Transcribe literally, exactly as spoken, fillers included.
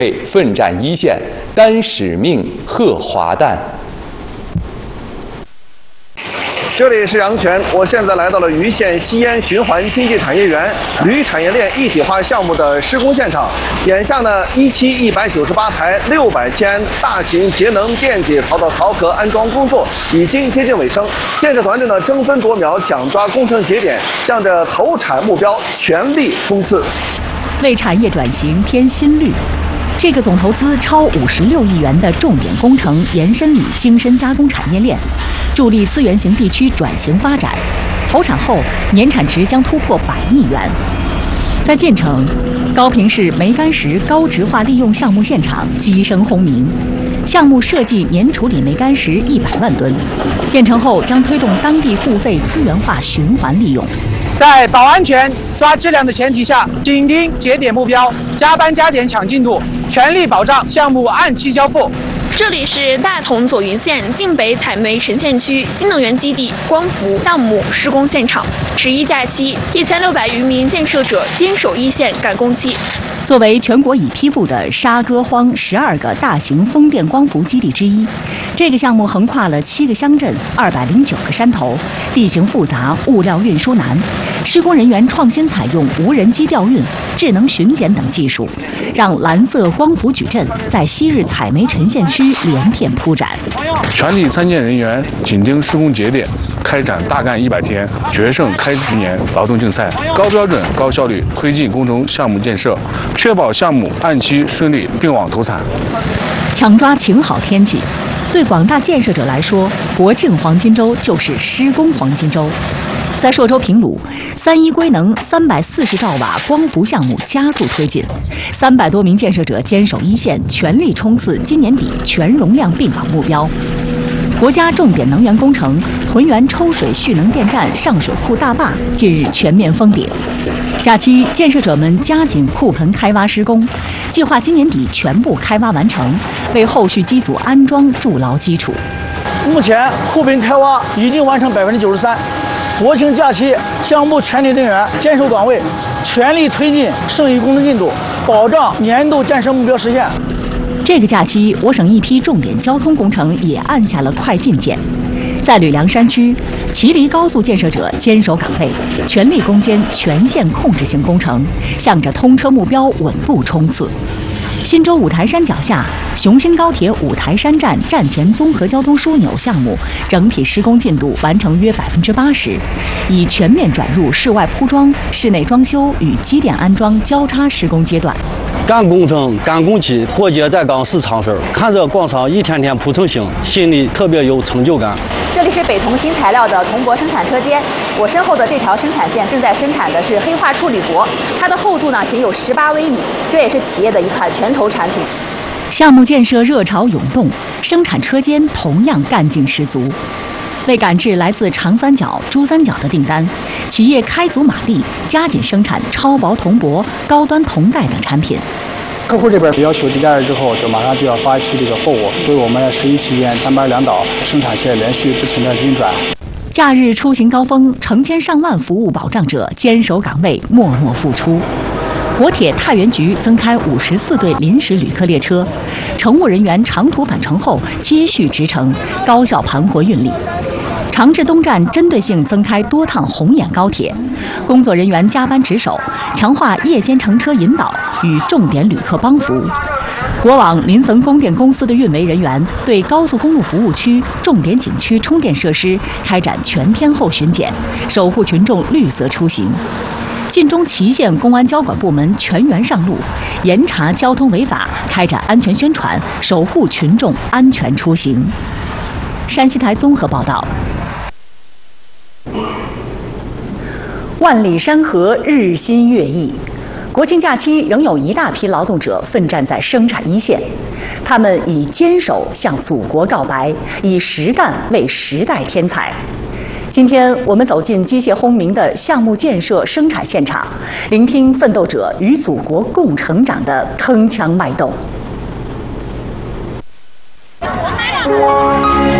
奋战一线，担使命，贺华诞。 这里是杨泉，我现在来到了盂县西烟循环经济产业园铝产业链一体化项目的施工现场。眼下呢，一期一百九十八台六百千大型节能电解槽的槽壳安装工作已经接近尾声，建设团队呢争分夺秒，抢抓工程节点，向着投产目标全力冲刺。 为产业转型添新绿。这个总投资超五十六亿元的重点工程延伸铝精深加工产业链，助力资源型地区转型发展。投产后年产值将突破百亿元。在建成，高平市煤矸石高值化利用项目现场机声轰鸣。项目设计年处理煤矸石一百万吨，建成后将推动当地固废资源化循环利用。 在保安全、抓质量的前提下，紧盯节点目标，加班加点抢进度，全力保障项目按期交付。 这里是大同左云县晋北采煤沉县区新能源基地光伏项目施工现场。十一假期，一千六百余名建设者坚守一线赶工期。 作为全国已批复的沙歌荒十二个大型风电光伏基地之一，这个项目横跨了七个乡镇、二百零九个山头，地形复杂，物料运输难。施工人员创新采用无人机调运、智能巡检等技术，让蓝色光伏矩阵在昔日采煤沉县区连片铺展。 全体参建人员紧盯施工节点，开展大干一百天决胜开局年劳动竞赛，高标准、高效率推进工程项目建设，确保项目按期顺利并网投产。 抢抓晴好天气，对广大建设者来说，国庆黄金周就是施工黄金周。在朔州平鲁，三一硅能三百四十兆瓦光伏项目加速推进，三百多名建设者坚守一线，全力冲刺今年底全容量并网目标。国家重点能源工程浑源抽水蓄能电站上水库大坝近日全面封顶。假期，建设者们加紧库盆开挖施工，计划今年底全部开挖完成，为后续机组安装筑牢基础。 目前库盆开挖已经完成百分之九十三。国庆假期，项目全体人员坚守岗位，全力推进剩余工程进度，保障年度建设目标实现。 这个假期，我省一批重点交通工程也按下了快进键。在吕梁山区，祁黎高速建设者坚守岗位，全力攻坚全线控制性工程，向着通车目标稳步冲刺。新州五台山脚下，雄兴高铁五台山站站前综合交通枢纽项目整体施工进度完成约百分之八十，已全面转入室外铺装、室内装修与机电安装交叉施工阶段。 干工程、干工期，过节在岗是常事儿。看着广场一天天铺成型，心里特别有成就感。 这里是北同新材料的铜箔生产车间，我身后的这条生产线正在生产的是黑化处理箔，它的厚度呢仅有十八微米，这也是企业的一款全投产品。 项目建设热潮涌动，生产车间同样干劲十足。为赶制来自长三角、珠三角的订单，企业开足马力，加紧生产超薄铜箔、高端铜带等产品。 客户这边要求低价日之后，就马上就要发一批这个货物，所以我们十一期间三班两倒，生产线连续不停的运转。 假日出行高峰，成千上万服务保障者坚守岗位，默默付出。国铁太原局增开五十四对临时旅客列车，乘务人员长途返程后接续直乘，高效盘活运力。长治东站针对性增开多趟红眼高铁，工作人员加班值守，强化夜间乘车引导与重点旅客帮扶。国网临汾供电公司的运维人员对高速公路服务区、重点景区充电设施开展全天候巡检，守护群众绿色出行。晋中祁县公安交管部门全员上路，严查交通违法，开展安全宣传，守护群众安全出行。山西台综合报道。万里山河日新月异，国庆假期仍有一大批劳动者奋战在生产一线，他们以坚守向祖国告白，以实干为时代添彩。今天我们走进机械轰鸣的项目建设生产现场，聆听奋斗者与祖国共成长的铿锵脉动。